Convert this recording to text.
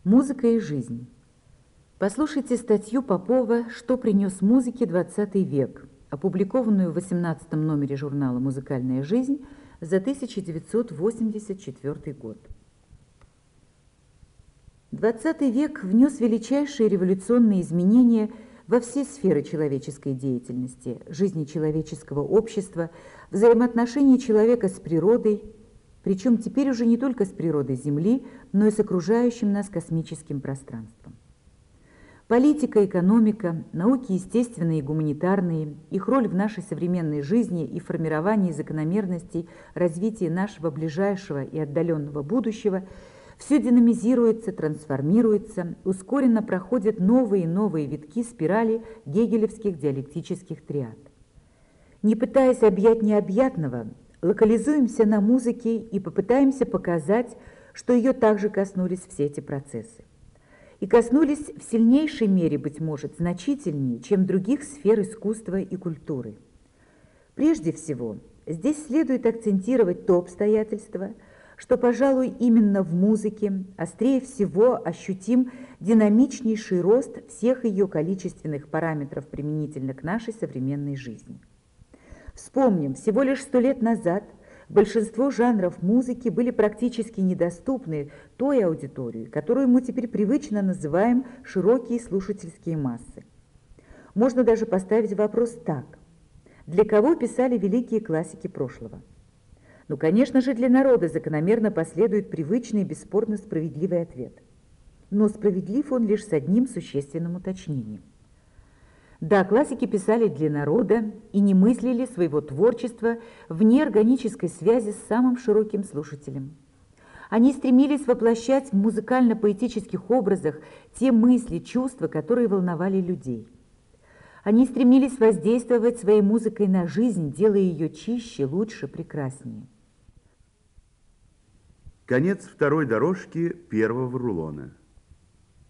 Музыка и жизнь. Послушайте статью Попова «Что принес музыке XX век», опубликованную в 18-м номере журнала «Музыкальная жизнь» за 1984 год. XX век внес величайшие революционные изменения во все сферы человеческой деятельности, жизни человеческого общества, взаимоотношений человека с природой, причем теперь уже не только с природой Земли, но и с окружающим нас космическим пространством. Политика, экономика, науки естественные и гуманитарные, их роль в нашей современной жизни и формировании закономерностей развития нашего ближайшего и отдаленного будущего – все динамизируется, трансформируется, ускоренно проходят новые и новые витки спирали гегелевских диалектических триад. Не пытаясь объять необъятного, локализуемся на музыке и попытаемся показать, что ее также коснулись все эти процессы. И коснулись в сильнейшей мере, быть может, значительнее, чем других сфер искусства и культуры. Прежде всего, здесь следует акцентировать то обстоятельство, что, пожалуй, именно в музыке острее всего ощутим динамичнейший рост всех ее количественных параметров применительно к нашей современной жизни. Вспомним, всего лишь 100 лет назад большинство жанров музыки были практически недоступны той аудитории, которую мы теперь привычно называем широкие слушательские массы. Можно даже поставить вопрос так: для кого писали великие классики прошлого? Ну, конечно же, для народа закономерно последует привычный и бесспорно справедливый ответ. Но справедлив он лишь с одним существенным уточнением. Да, классики писали для народа и не мыслили своего творчества вне органической связи с самым широким слушателем. Они стремились воплощать в музыкально-поэтических образах те мысли, чувства, которые волновали людей. Они стремились воздействовать своей музыкой на жизнь, делая ее чище, лучше, прекраснее. Конец второй дорожки первого рулона.